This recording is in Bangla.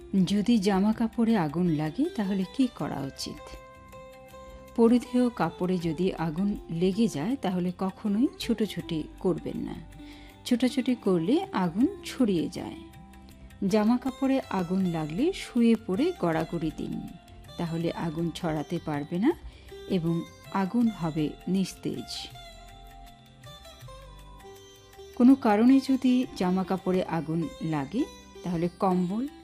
যদি জামা কাপড়ে আগুন লাগে তাহলে কি করা উচিত? পরিধেয় কাপড়ে যদি আগুন লেগে যায় তাহলে কখনোই ছুটোছুটি করবেন না। ছুটোছুটি করলে আগুন ছড়িয়ে যায়। জামা কাপড়ে আগুন লাগলে শুয়ে পড়ে গড়াগড়ি দিন, তাহলে আগুন ছড়াতে পারবে না এবং আগুন হবে নিস্তেজ। কোনো কারণে যদি জামা কাপড়ে আগুন লাগে তাহলে কম্বল